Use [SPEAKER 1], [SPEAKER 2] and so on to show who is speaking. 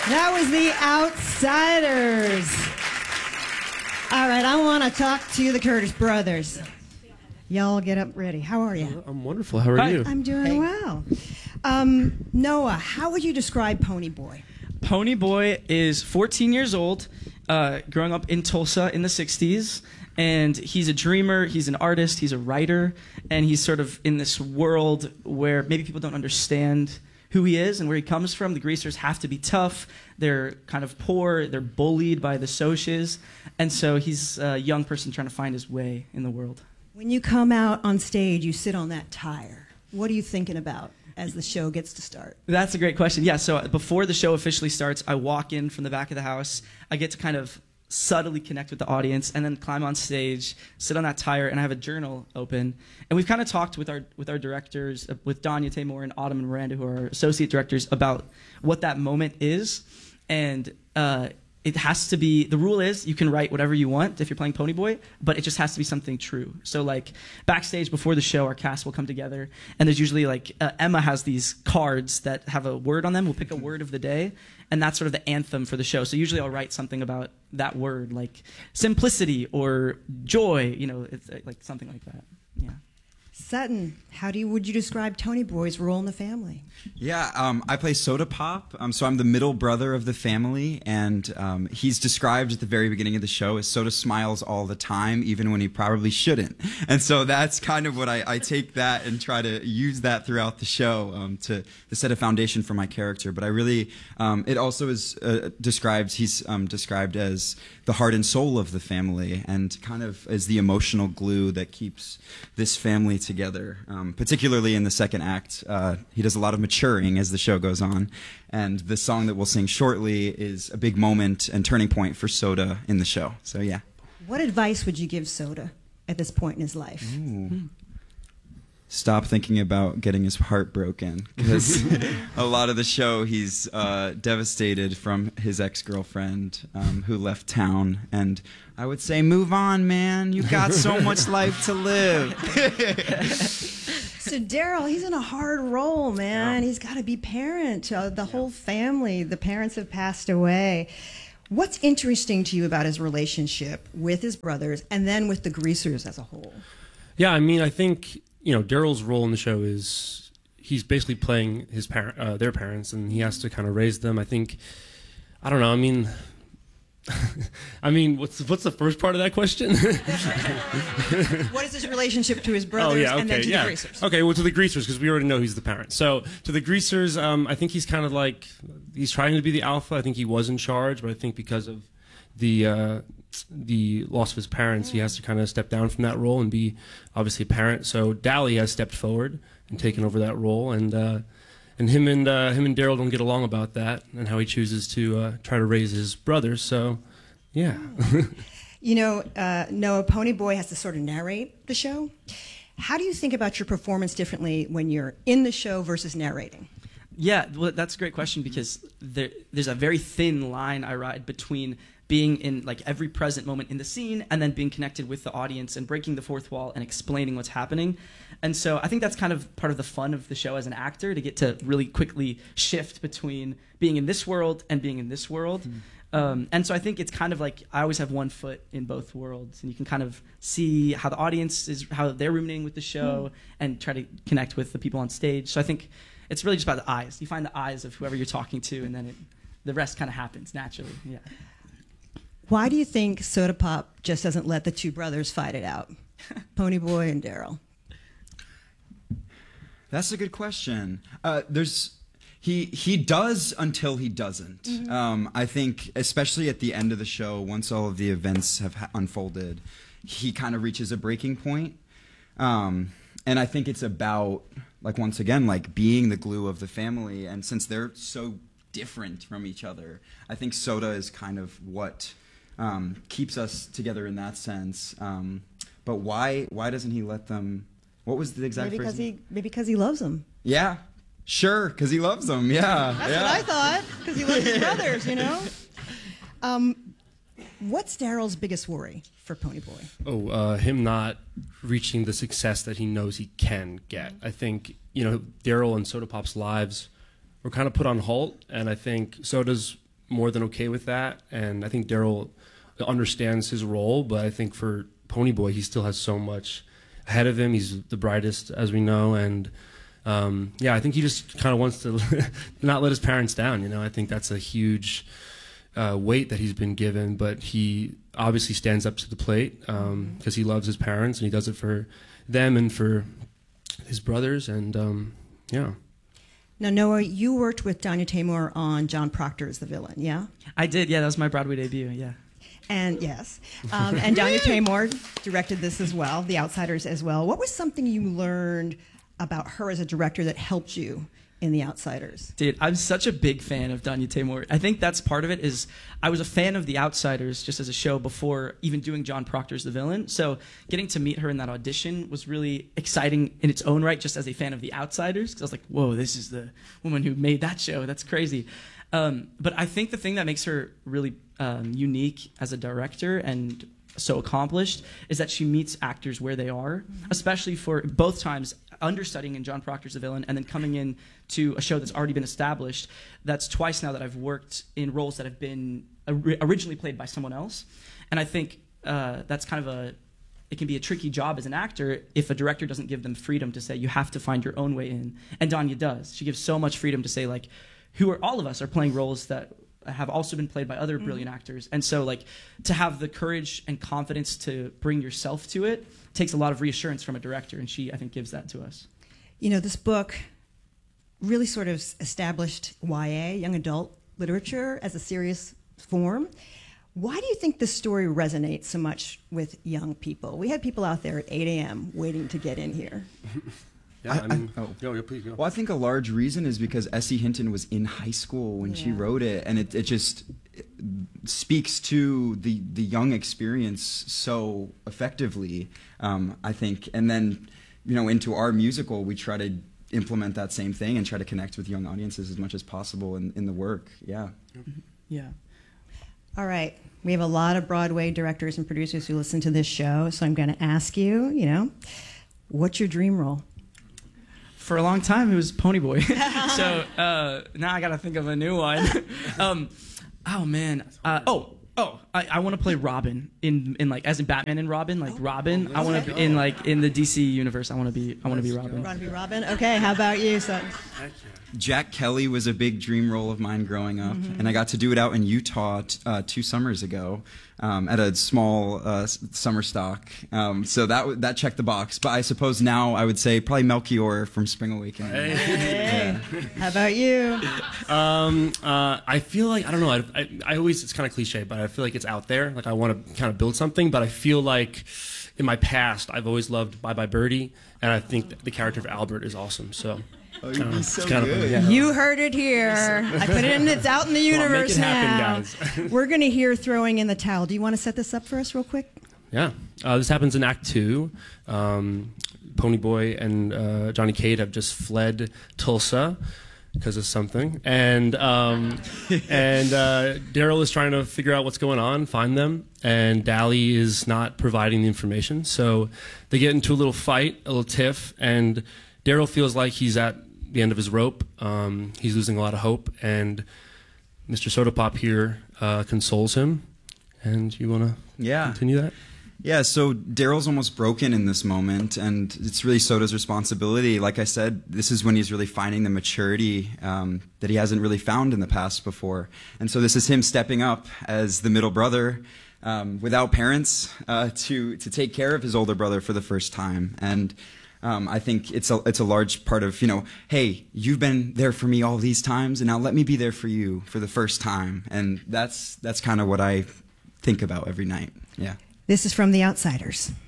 [SPEAKER 1] That was The Outsiders. All right, I want to talk to the Curtis brothers. Y'all get up ready. How are you?
[SPEAKER 2] I'm wonderful. How are you?
[SPEAKER 1] I'm doing well. Noah, how would you describe Pony Boy?
[SPEAKER 3] Pony Boy is 14 years old, growing up in Tulsa in the 60s. And he's a dreamer, he's an artist, he's a writer, and he's sort of in this world where maybe people don't understand who he is and where he comes from. The Greasers have to be tough, they're kind of poor, they're bullied by the Socs, and so he's a young person trying to find his way in the world.
[SPEAKER 1] When you come out on stage, you sit on that tire. What are you thinking about as the show gets to start?
[SPEAKER 3] That's a great question. Yeah, so before the show officially starts, I walk in from the back of the house. I get to kind of subtly connect with the audience and then climb on stage, sit on that tire, and I have a journal open. And we've kind of talked with our directors, with Danya Taymor and Autumn and Miranda, who are our associate directors, about what that moment is. And it has to be, the rule is you can write whatever you want if you're playing Pony Boy, but it just has to be something true. So like backstage before the show, our cast will come together, and there's usually like, Emma has these cards that have a word on them. We'll pick a word of the day, and that's sort of the anthem for the show. So usually I'll write something about that word, like simplicity or joy, you know, it's like something like that. Yeah.
[SPEAKER 1] Sutton, would you describe Tony Boy's role in the family?
[SPEAKER 4] Yeah, I play Soda Pop, so I'm the middle brother of the family, and he's described at the very beginning of the show as Soda smiles all the time, even when he probably shouldn't. And so that's kind of what I take that and try to use that throughout the show to set a foundation for my character. But I really, it also is he's described as the heart and soul of the family, and kind of as the emotional glue that keeps this family together. Particularly in the second act, he does a lot of maturing as the show goes on, and the song that we'll sing shortly is a big moment and turning point for Soda in the show. So yeah.
[SPEAKER 1] What advice would you give Soda at this point in his life?
[SPEAKER 4] Ooh. Stop thinking about getting his heart broken, because a lot of the show he's devastated from his ex-girlfriend who left town, and I would say move on, man, you got so much life to live.
[SPEAKER 1] So Daryl, he's in a hard role, man. Yeah. He's got to be parent. The whole family, the parents have passed away. What's interesting to you about his relationship with his brothers and then with the Greasers as a whole?
[SPEAKER 2] Yeah, I mean, I think, you know, Daryl's role in the show is he's basically playing his their parents, and he has to kind of raise them. I think, I don't know, I mean, what's the first part of that question?
[SPEAKER 1] What is his relationship to his brothers and then to the Greasers?
[SPEAKER 2] Okay, well, to the Greasers, because we already know he's the parent. So to the Greasers, I think he's kind of like, he's trying to be the alpha. I think he was in charge, but I think because of the loss of his parents, he has to kind of step down from that role and be obviously a parent. So Dally has stepped forward and taken over that role, and him and Daryl don't get along about that and how he chooses to try to raise his brothers. So, yeah.
[SPEAKER 1] You know, Noah, Pony Boy has to sort of narrate the show. How do you think about your performance differently when you're in the show versus narrating?
[SPEAKER 3] Yeah, well, that's a great question, because there's a very thin line I ride between being in like every present moment in the scene and then being connected with the audience and breaking the fourth wall and explaining what's happening. And so I think that's kind of part of the fun of the show as an actor, to get to really quickly shift between being in this world and being in this world. And so I think it's kind of like I always have one foot in both worlds, and you can kind of see how the audience is, how they're ruminating with the show, and try to connect with the people on stage. So I think it's really just about the eyes. You find the eyes of whoever you're talking to, and then the rest kind of happens naturally. Yeah.
[SPEAKER 1] Why do you think Soda Pop just doesn't let the two brothers fight it out? Pony Boy and Daryl.
[SPEAKER 4] That's a good question. He does until he doesn't. Mm-hmm. I think, especially at the end of the show, once all of the events have unfolded, he kind of reaches a breaking point. And I think it's about, like, once again, like being the glue of the family. And since they're so different from each other, I think Soda is kind of what keeps us together in that sense. But why doesn't he let them? What was the exact phrase?
[SPEAKER 1] Maybe because he loves them.
[SPEAKER 4] Yeah, sure, because he loves them. Yeah,
[SPEAKER 1] that's what I thought. Because he loves his brothers, you know. What's Daryl's biggest worry for Pony Boy?
[SPEAKER 2] Him not reaching the success that he knows he can get. I think, you know, Daryl and Soda Pop's lives were kind of put on halt, and I think Soda's more than okay with that, and I think Daryl understands his role, but I think for Ponyboy, he still has so much ahead of him. He's the brightest, as we know, and I think he just kind of wants to not let his parents down. You know, I think that's a huge weight that he's been given, but he obviously stands up to the plate because he loves his parents, and he does it for them and for his brothers, and yeah.
[SPEAKER 1] Now, Noah, you worked with Danya Taymor on John Proctor as the villain, yeah?
[SPEAKER 3] I did, yeah. That was my Broadway debut, yeah.
[SPEAKER 1] And yes, and Danya Taymor directed this as well, The Outsiders as well. What was something you learned about her as a director that helped you in The Outsiders?
[SPEAKER 3] Dude, I'm such a big fan of Danya Taymor. I think that's part of it. Is I was a fan of The Outsiders just as a show before even doing John Proctor's The Villain. So getting to meet her in that audition was really exciting in its own right, just as a fan of The Outsiders, because I was like, whoa, this is the woman who made that show. That's crazy. But I think the thing that makes her really unique as a director and so accomplished is that she meets actors where they are, especially for both times understudying in John Proctor's The Villain and then coming in to a show that's already been established. That's twice now that I've worked in roles that have been originally played by someone else. And I think that's kind of it can be a tricky job as an actor if a director doesn't give them freedom to say, you have to find your own way in. And Danya does. She gives so much freedom to say, like, all of us are playing roles that have also been played by other brilliant actors. And so, like, to have the courage and confidence to bring yourself to it takes a lot of reassurance from a director, and she, I think, gives that to us.
[SPEAKER 1] You know, this book really sort of established YA, young adult literature, as a serious form. Why do you think this story resonates so much with young people? We had people out there at 8 a.m. waiting to get in here.
[SPEAKER 2] Yeah, please go.
[SPEAKER 4] Well, I think a large reason is because S.E. Hinton was in high school when she wrote it, and it just speaks to the young experience so effectively, I think. And then, into our musical, we try to implement that same thing and try to connect with young audiences as much as possible in the work. Yeah.
[SPEAKER 3] Yeah.
[SPEAKER 1] All right. We have a lot of Broadway directors and producers who listen to this show, so I'm going to ask you, what's your dream role?
[SPEAKER 3] For a long time, it was Ponyboy. So now I got to think of a new one. Oh man. I want to play Robin in like as in Batman and Robin, like Robin. I want to be in the DC universe. I want to be Robin.
[SPEAKER 1] You want to be Robin? Okay. How about you, Sutton?
[SPEAKER 4] Jack Kelly was a big dream role of mine growing up, and I got to do it out in Utah 2 summers ago at a small summer stock. So that checked the box. But I suppose now I would say probably Melchior from Spring Awakening.
[SPEAKER 1] Hey. How about you?
[SPEAKER 2] I feel like, I don't know, I always, it's kind of cliche, but I feel like it's out there. Like I want to kind of build something, but I feel like in my past, I've always loved Bye Bye Birdie, and I think the character of Albert is awesome. So.
[SPEAKER 4] Oh, you'd be so
[SPEAKER 2] good.
[SPEAKER 4] Yeah.
[SPEAKER 1] You heard it here. I put it in. It's out in the universe
[SPEAKER 2] make it happen,
[SPEAKER 1] now.
[SPEAKER 2] guys.
[SPEAKER 1] We're going to hear Throwing in the Towel. Do you want to set this up for us real quick?
[SPEAKER 2] Yeah. This happens in Act 2. Ponyboy and Johnny Cade have just fled Tulsa because of something. And Daryl is trying to figure out what's going on, find them. And Dally is not providing the information. So they get into a little fight, a little tiff. And Daryl feels like he's at the end of his rope. He's losing a lot of hope, and Mr. Soda Pop here consoles him. And you want to continue that?
[SPEAKER 4] Yeah, so Daryl's almost broken in this moment, and it's really Soda's responsibility. Like I said, this is when he's really finding the maturity that he hasn't really found in the past before. And so this is him stepping up as the middle brother without parents to take care of his older brother for the first time. And I think it's a large part of, hey, you've been there for me all these times, and now let me be there for you for the first time. And that's kind of what I think about every night. Yeah.
[SPEAKER 1] This is from The Outsiders.